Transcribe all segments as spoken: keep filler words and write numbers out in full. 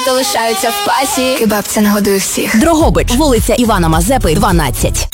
то лишаються в пасі. Кебабця нагодує всіх. Дрогобич, вулиця Івана Мазепи, дванадцять.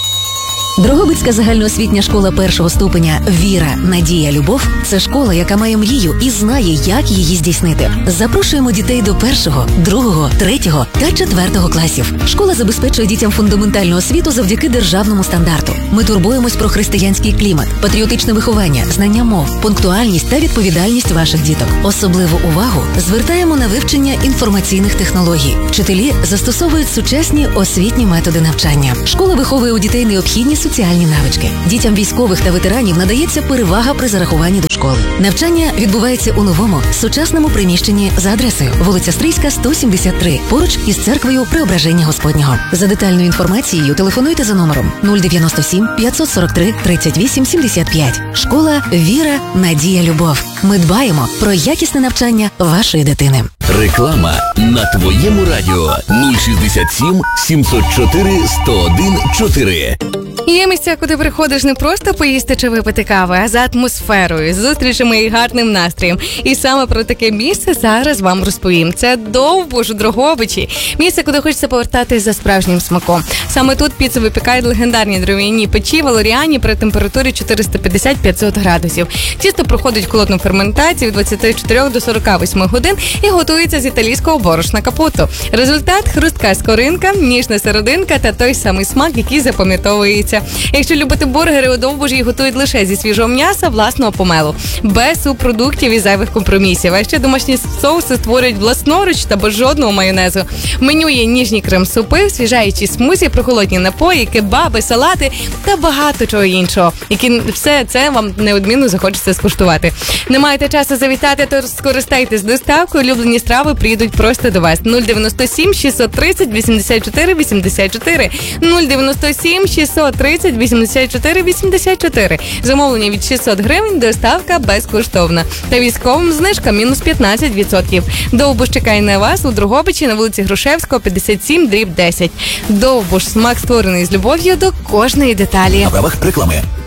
Дрогобицька загальноосвітня школа першого ступеня «Віра, надія, любов» – це школа, яка має мрію і знає, як її здійснити. Запрошуємо дітей до першого, другого, третього та четвертого класів. Школа забезпечує дітям фундаментальну освіту завдяки державному стандарту. Ми турбуємось про християнський клімат, патріотичне виховання, знання мов, пунктуальність та відповідальність ваших діток. Особливу увагу звертаємо на вивчення інформаційних технологій. Вчителі застосовують сучасні освітні методи навчання. Школа виховує у дітей необхідні соціальні навички. Дітям військових та ветеранів надається перевага при зарахуванні до школи. Навчання відбувається у новому, сучасному приміщенні за адресою вулиця Стрийська, сто сімдесят три, поруч із церквою Преображення Господнього. За детальною інформацією телефонуйте за номером нуль дев'яносто сім п'ятсот сорок три тридцять вісім сімдесят п'ять. Школа «Віра, надія, любов». Ми дбаємо про якісне навчання вашої дитини. Реклама на твоєму радіо нуль шістдесят сім сімсот чотири сто один чотири. Є місця, куди приходиш не просто поїсти чи випити кави, а за атмосферою, зустрічами і гарним настроєм. І саме про таке місце зараз вам розповім. Це Довбуш у Дрогобичі. Місце, куди хочеться повертатись за справжнім смаком. Саме тут піцу випікають легендарні дров'яні печі Валеріані при температурі чотириста п'ятдесят - п'ятсот градусів. Тісто проходить холодну ферментацію від двадцяти чотирьох до сорока восьми годин і готується з італійського борошна капуто. Результат – хрустка скоринка, ніжна серединка та той самий смак, який запам'ятовується. Якщо любите бургери, у Довбужі їх готують лише зі свіжого м'яса власного помелу, без субпродуктів і зайвих компромісів. А ще домашні соуси створюють власноруч та без жодного майонезу. В меню є ніжні крем-супи, свіжаючі смузі, прохолодні напої, кебаби, салати та багато чого іншого, які все це вам неодмінно захочеться скуштувати. Не маєте часу завітати, то скористайтесь доставкою, улюблені страви приїдуть просто до вас. нуль дев'яносто сім шістсот тридцять вісімдесят чотири вісімдесят чотири, нуль дев'яносто сім шістсот тридцять вісімдесят чотири вісімдесят чотири. Замовлення від шістсот гривень, доставка безкоштовна. Та військовим знижка мінус п'ятнадцять відсотків. Довбуш чекає на вас у Дрогобичі на вулиці Грушевського, п'ятдесят сім дріб десять. Довбуш – смак створений з любов'ю до кожної деталі. На правах реклами.